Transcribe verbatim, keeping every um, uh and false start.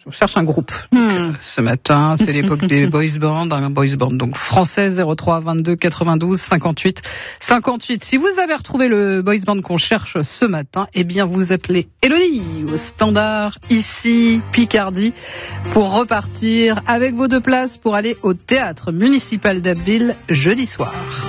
on cherche un groupe. Hmm. Euh, ce matin, c'est l'époque des boys bands, un boys band donc français zéro trois vingt-deux quatre-vingt-douze cinquante-huit cinquante-huit. Si vous avez retrouvé le boys band qu'on cherche ce matin, eh bien vous appelez Élodie au standard ici Picardie pour repartir avec vos deux places pour aller au théâtre municipal d'Abbeville jeudi soir.